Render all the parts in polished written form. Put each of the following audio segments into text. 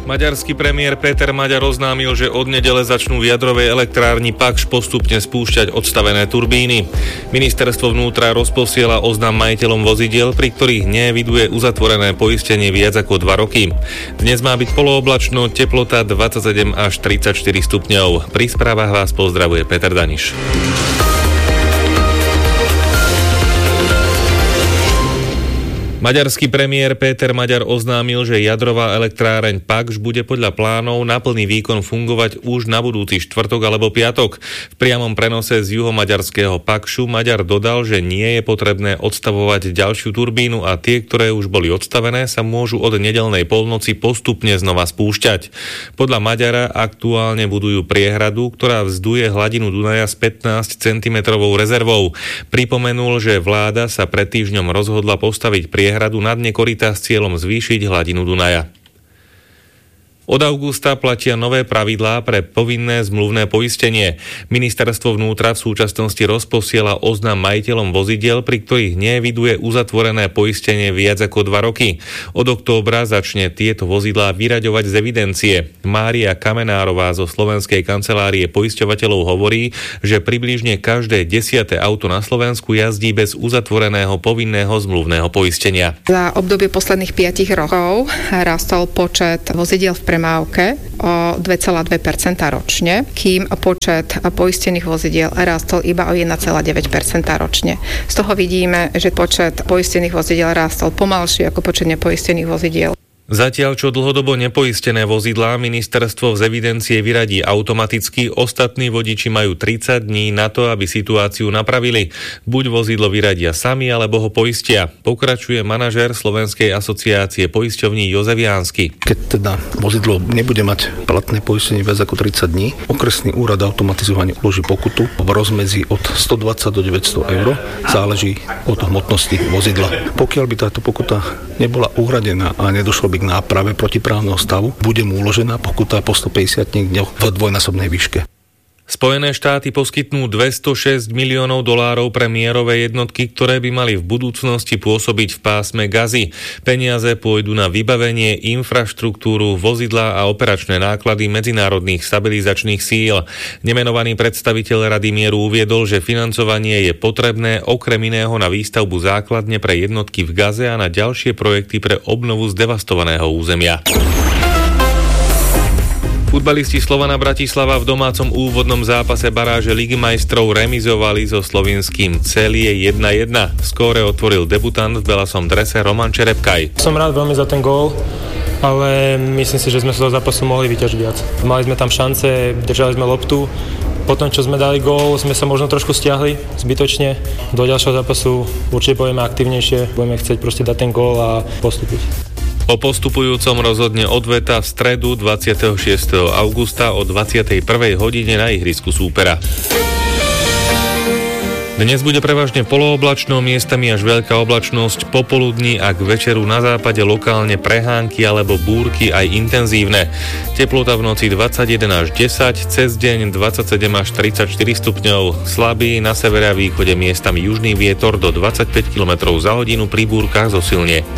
Maďarský premiér Péter Magyar oznámil, že od nedele začnú v jadrovej elektrárni Pakš postupne spúšťať odstavené turbíny. Ministerstvo vnútra rozposiela oznam majiteľom vozidiel, pri ktorých neeviduje uzatvorené poistenie viac ako 2 roky. Dnes má byť polooblačno, teplota 27 až 34 stupňov. Pri správach vás pozdravuje Peter Daniš. Maďarský premiér Péter Magyar oznámil, že jadrová elektráreň Pakš bude podľa plánov na plný výkon fungovať už na budúci štvrtok alebo piatok. V priamom prenose z juhomaďarského Pakšu Magyar dodal, že nie je potrebné odstavovať ďalšiu turbínu a tie, ktoré už boli odstavené, sa môžu od nedeľnej polnoci postupne znova spúšťať. Podľa Magyara aktuálne budujú priehradu, ktorá vzduje hladinu Dunaja s 15 cm rezervou. Pripomenul, že vláda sa pred týždňom rozhodla postaviť priehradu na dne koryta s cieľom zvýšiť hladinu Dunaja. Od augusta platia nové pravidlá pre povinné zmluvné poistenie. Ministerstvo vnútra v súčasnosti rozposiela oznam majiteľom vozidiel, pri ktorých neeviduje uzatvorené poistenie viac ako 2 roky. Od októbra začne tieto vozidlá vyraďovať z evidencie. Mária Kamenárová zo Slovenskej kancelárie poisťovateľov hovorí, že približne každé 10. auto na Slovensku jazdí bez uzatvoreného povinného zmluvného poistenia. Za obdobie posledných 5 rokov rastol počet vozidiel v premávke o 2,2% ročne, kým počet poistených vozidiel rastol iba o 1,9% ročne. Z toho vidíme, že počet poistených vozidiel rastol pomalšie ako počet nepoistených vozidiel. Zatiaľ, čo dlhodobo nepoistené vozidlá ministerstvo z evidencie vyradí automaticky, ostatní vodiči majú 30 dní na to, aby situáciu napravili. Buď vozidlo vyradia sami, alebo ho poistia. Pokračuje manažér Slovenskej asociácie poisťovní Jozef Jánsky. Keď teda vozidlo nebude mať platné poistenie viac ako 30 dní, okresný úrad automatizovane uloží pokutu v rozmedzi od 120 do 900 eur, záleží od hmotnosti vozidla. Pokiaľ by táto pokuta nebola uhradená a nedošlo by k náprave protiprávneho stavu, bude mu uložená pokuta po 150 dňoch v dvojnásobnej výške. Spojené štáty poskytnú $206 miliónov pre mierové jednotky, ktoré by mali v budúcnosti pôsobiť v pásme Gazy. Peniaze pôjdu na vybavenie, infraštruktúru, vozidlá a operačné náklady medzinárodných stabilizačných síl. Nemenovaný predstaviteľ Rady mieru uviedol, že financovanie je potrebné okrem iného na výstavbu základne pre jednotky v Gaze a na ďalšie projekty pre obnovu zdevastovaného územia. Futbalisti Slovana Bratislava v domácom úvodnom zápase baráže Ligy majstrov remizovali so slovinským Celie 1-1. Skóre otvoril debutant v belasom drese Roman Čerepkaj. Som rád veľmi za ten gól, ale myslím si, že sme sa do zápasu mohli vyťažiť viac. Mali sme tam šance, držali sme loptu. Potom, čo sme dali gól, sme sa možno trošku stiahli zbytočne. Do ďalšieho zápasu určite budeme aktívnejšie, budeme chcieť proste dať ten gól a postúpiť. O postupujúcom rozhodne odveta v stredu 26. augusta o 21. hodine na ihrisku súpera. Dnes bude prevažne polooblačno, miestami až veľká oblačnosť, popoludní a k večeru na západe lokálne prehánky alebo búrky aj intenzívne. Teplota v noci 21 až 10, cez deň 27 až 34 stupňov, slabý na severe a východe miestami južný vietor do 25 km za hodinu, pri búrkach zosilne.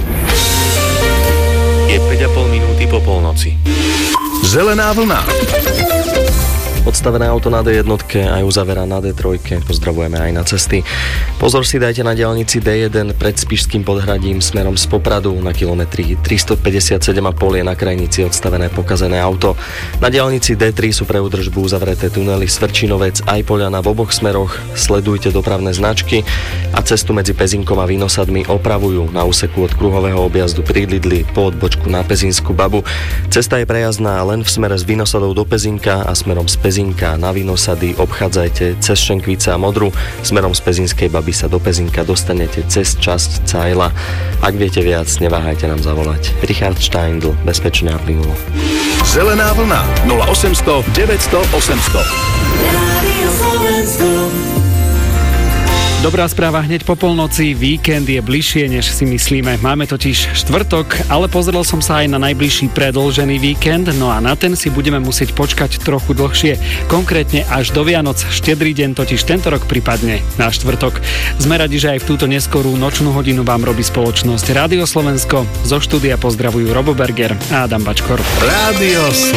Je 5,5 minúty po polnoci. Zelená vlna. Odstavené auto na D1 aj uzavera na D3. Pozdravujeme aj na cesty. Pozor si dajte na diaľnici D1 pred Spišským podhradím smerom z Popradu na kilometri 357,5 je na krajnici odstavené pokazené auto. Na diaľnici D3 sú pre údržbu uzavreté tunely Svrčinovec aj Poľana v oboch smeroch. Sledujte dopravné značky a cestu medzi Pezinkom a Vinosadmi opravujú na úseku od kruhového objazdu pri Lidli po odbočku na Pezinskú Babu. Cesta je prejazdná len v smere z Vinosadov do Pezinka a smerom z Pezinka na Vinosady obchádzajte cez Šenkvice a Modru. Smerom z Pezinskej Baby sa do Pezinka dostanete cez časť Cajla. Ak viete viac, neváhajte nám zavolať. Richard Steindl, bezpečne a plynulo. Zelená vlna 0800 900 800. Dobrá správa hneď po polnoci, víkend je bližšie, než si myslíme. Máme totiž štvrtok, ale pozrel som sa aj na najbližší predĺžený víkend, no a na ten si budeme musieť počkať trochu dlhšie. Konkrétne až do Vianoc, štedrý deň totiž tento rok pripadne na štvrtok. Sme radi, že aj v túto neskorú nočnú hodinu vám robí spoločnosť Rádio Slovensko. Zo štúdia pozdravujú Robo Berger a Adam Bačkor. Rádio